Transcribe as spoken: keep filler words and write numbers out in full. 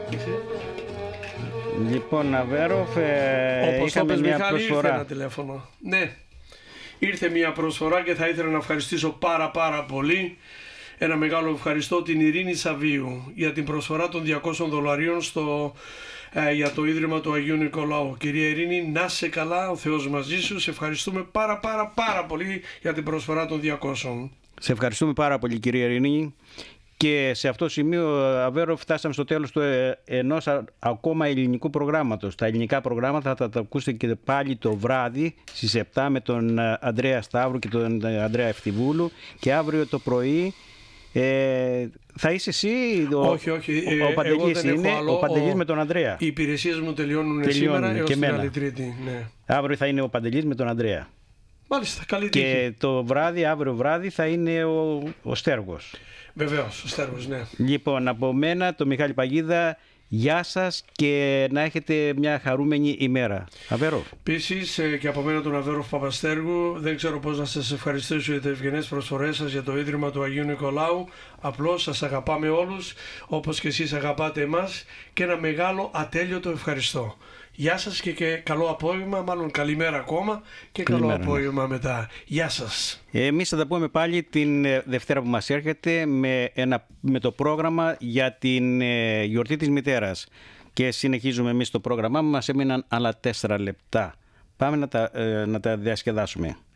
Λοιπόν, Αβέροφ, ε, Όπως είχαμε το μια Μιχάλη, προσφορά. ήρθε ένα τηλέφωνο. Ναι, ήρθε μια προσφορά και θα ήθελα να ευχαριστήσω πάρα πάρα πολύ. Ένα μεγάλο ευχαριστώ την Ειρήνη Σαβίου για την προσφορά των διακόσιων δολαρίων στο, ε, για το Ίδρυμα του Αγίου Νικολάου. Κυρία Ειρήνη, να σε καλά, ο Θεός μαζί σου. Σε ευχαριστούμε πάρα πάρα πάρα πολύ για την προσφορά των διακόσιων. Σε ευχαριστούμε πάρα πολύ, κυρία Ειρήνη. Και σε αυτό το σημείο, Αβέρο, φτάσαμε στο τέλος του ε, ενός α, ακόμα ελληνικού προγράμματος. Τα ελληνικά προγράμματα θα τα ακούσετε και πάλι το βράδυ στις επτά με τον Ανδρέα Σταύρου και τον Ανδρέα Ευτιβούλου, και αύριο το πρωί ε, θα είσαι εσύ, ο, όχι, όχι, ο, ο Παντελής είναι, άλλο, ο Παντελής με τον Ανδρέα. Οι υπηρεσίες μου τελειώνουν, τελειώνουν σήμερα έως και την μένα. άλλη Τρίτη. Ναι. Αύριο θα είναι ο Παντελής με τον Ανδρέα. Μάλιστα, καλή τύχη. Και το βράδυ, αύριο βράδυ, θα είναι ο, ο Στέργος. Βεβαίως, ο Στέργος, ναι. Λοιπόν, από μένα, το Μιχάλη Παγίδα, γεια σας και να έχετε μια χαρούμενη ημέρα. Αβέροφ. Επίσης και από μένα τον Αβέροφ Παπαστέργου, δεν ξέρω πώς να σας ευχαριστήσω για τις ευγενές προσφορές σας για το Ίδρυμα του Αγίου Νικολάου. Απλώς σας αγαπάμε όλους, όπως και εσείς αγαπάτε εμάς, και ένα μεγάλο ατέλειωτο ευχαριστώ. Γεια σας και, και καλό απόγευμα, μάλλον καλημέρα ακόμα και καλημέρα, καλό απόγευμα ναι. μετά. Γεια σας. Εμείς θα τα πούμε πάλι την Δευτέρα που μας έρχεται με, ένα, με το πρόγραμμα για την ε, γιορτή της μητέρας. Και συνεχίζουμε εμείς το πρόγραμμά μας, έμειναν άλλα τέσσερα λεπτά. Πάμε να τα, ε, να τα διασκεδάσουμε.